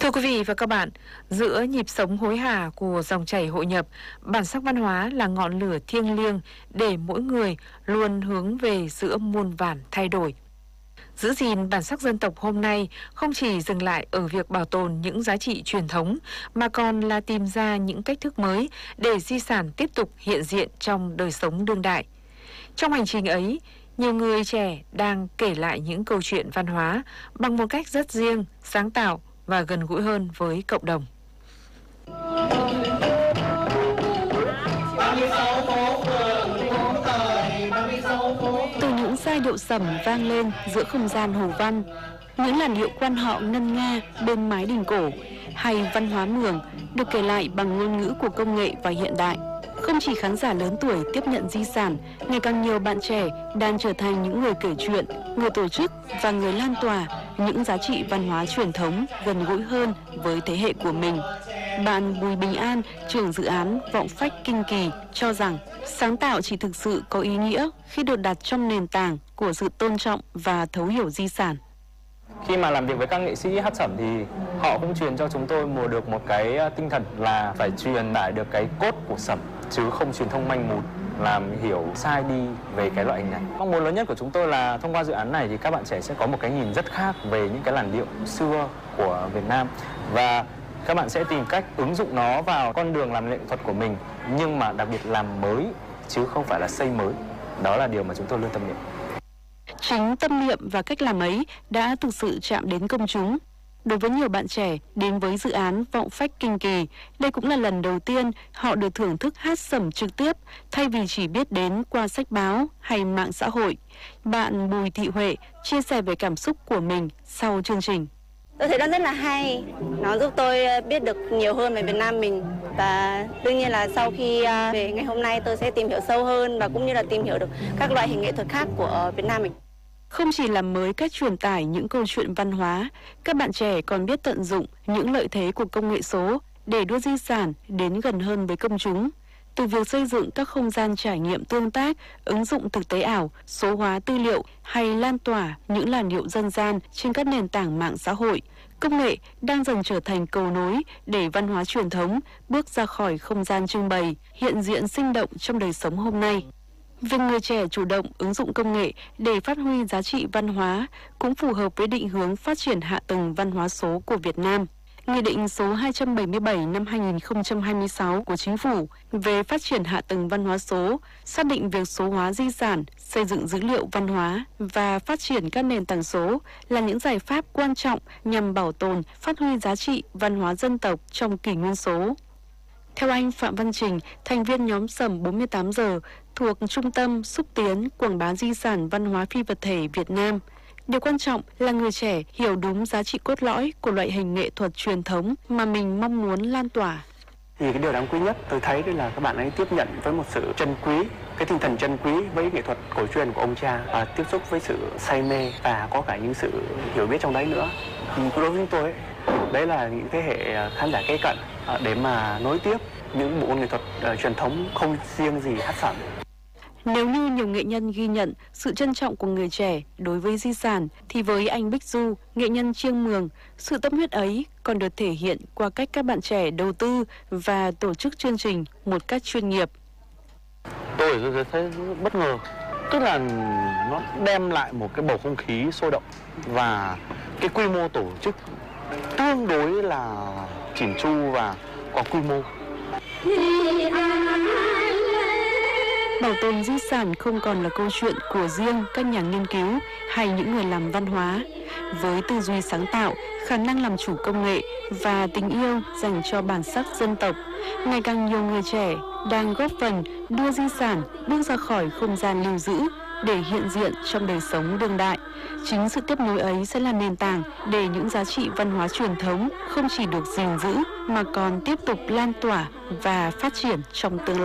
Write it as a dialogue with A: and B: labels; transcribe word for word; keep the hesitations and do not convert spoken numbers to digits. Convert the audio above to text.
A: Thưa quý vị và các bạn, giữa nhịp sống hối hả của dòng chảy hội nhập, bản sắc văn hóa là ngọn lửa thiêng liêng để mỗi người luôn hướng về giữa muôn vàn thay đổi. Giữ gìn bản sắc dân tộc hôm nay không chỉ dừng lại ở việc bảo tồn những giá trị truyền thống, mà còn là tìm ra những cách thức mới để di sản tiếp tục hiện diện trong đời sống đương đại. Trong hành trình ấy, nhiều người trẻ đang kể lại những câu chuyện văn hóa bằng một cách rất riêng, sáng tạo và gần gũi hơn với cộng đồng.
B: Từ những giai điệu sẩm vang lên giữa không gian Hồ Văn, những làn điệu quan họ ngân nga bên mái đình cổ, hay văn hóa Mường được kể lại bằng ngôn ngữ của công nghệ và hiện đại. Không chỉ khán giả lớn tuổi tiếp nhận di sản, ngày càng nhiều bạn trẻ đang trở thành những người kể chuyện, người tổ chức và người lan tỏa những giá trị văn hóa truyền thống gần gũi hơn với thế hệ của mình. Bạn Bùi Bình An, trưởng dự án Vọng Phách Kinh Kỳ, cho rằng sáng tạo chỉ thực sự có ý nghĩa khi được đặt trong nền tảng của sự tôn trọng và thấu hiểu di sản.
C: Khi mà làm việc với các nghệ sĩ hát sẩm thì họ cũng truyền cho chúng tôi một được một cái tinh thần là phải truyền tải được cái cốt của sẩm, chứ không truyền thông manh mún làm hiểu sai đi về cái loại hình này. Mong muốn lớn nhất của chúng tôi là thông qua dự án này thì các bạn trẻ sẽ có một cái nhìn rất khác về những cái làn điệu xưa của Việt Nam, và các bạn sẽ tìm cách ứng dụng nó vào con đường làm nghệ thuật của mình, nhưng mà đặc biệt làm mới chứ không phải là xây mới. Đó là điều mà chúng tôi luôn tâm niệm.
B: Chính tâm niệm và cách làm ấy đã thực sự chạm đến công chúng. Đối với nhiều bạn trẻ đến với dự án Vọng Phách Kinh Kỳ, đây cũng là lần đầu tiên họ được thưởng thức hát sẩm trực tiếp thay vì chỉ biết đến qua sách báo hay mạng xã hội. Bạn Bùi Thị Huệ chia sẻ về cảm xúc của mình sau chương trình.
D: Tôi thấy nó rất là hay, nó giúp tôi biết được nhiều hơn về Việt Nam mình, và đương nhiên là sau khi về ngày hôm nay tôi sẽ tìm hiểu sâu hơn và cũng như là tìm hiểu được các loại hình nghệ thuật khác của Việt Nam mình.
B: Không chỉ làm mới cách truyền tải những câu chuyện văn hóa, các bạn trẻ còn biết tận dụng những lợi thế của công nghệ số để đưa di sản đến gần hơn với công chúng. Từ việc xây dựng các không gian trải nghiệm tương tác, ứng dụng thực tế ảo, số hóa tư liệu hay lan tỏa những làn điệu dân gian trên các nền tảng mạng xã hội, công nghệ đang dần trở thành cầu nối để văn hóa truyền thống bước ra khỏi không gian trưng bày, hiện diện sinh động trong đời sống hôm nay. Việc người trẻ chủ động ứng dụng công nghệ để phát huy giá trị văn hóa cũng phù hợp với định hướng phát triển hạ tầng văn hóa số của Việt Nam. Nghị định số hai trăm bảy mươi bảy năm hai nghìn không trăm hai mươi sáu của Chính phủ về phát triển hạ tầng văn hóa số xác định việc số hóa di sản, xây dựng dữ liệu văn hóa và phát triển các nền tảng số là những giải pháp quan trọng nhằm bảo tồn, phát huy giá trị văn hóa dân tộc trong kỷ nguyên số. Theo anh Phạm Văn Trình, thành viên nhóm sẩm bốn mươi tám giờ thuộc Trung tâm Xúc tiến Quảng bá Di sản Văn hóa Phi vật thể Việt Nam, điều quan trọng là người trẻ hiểu đúng giá trị cốt lõi của loại hình nghệ thuật truyền thống mà mình mong muốn lan tỏa.
E: Thì cái điều đáng quý nhất tôi thấy đây là các bạn ấy tiếp nhận với một sự trân quý, cái tinh thần trân quý với nghệ thuật cổ truyền của ông cha, và tiếp xúc với sự say mê và có cả những sự hiểu biết trong đấy nữa. Thì đối với chúng tôi ấy, đấy là những thế hệ khán giả kế cận để mà nối tiếp những bộ nghệ thuật uh, truyền thống không riêng gì hát sẩm.
B: Nếu như nhiều nghệ nhân ghi nhận sự trân trọng của người trẻ đối với di sản, thì với anh Bích Du, nghệ nhân Chiêng Mường, sự tâm huyết ấy còn được thể hiện qua cách các bạn trẻ đầu tư và tổ chức chương trình một cách chuyên nghiệp.
F: Tôi thấy bất ngờ, tức là nó đem lại một cái bầu không khí sôi động và cái quy mô tổ chức tương đối là chỉn chu và có quy mô.
B: Bảo tồn di sản không còn là câu chuyện của riêng các nhà nghiên cứu hay những người làm văn hóa. Với tư duy sáng tạo, khả năng làm chủ công nghệ và tình yêu dành cho bản sắc dân tộc, ngày càng nhiều người trẻ đang góp phần đưa di sản bước ra khỏi không gian lưu giữ để hiện diện trong đời sống đương đại. Chính sự tiếp nối ấy sẽ là nền tảng để những giá trị văn hóa truyền thống không chỉ được gìn giữ mà còn tiếp tục lan tỏa và phát triển trong tương lai.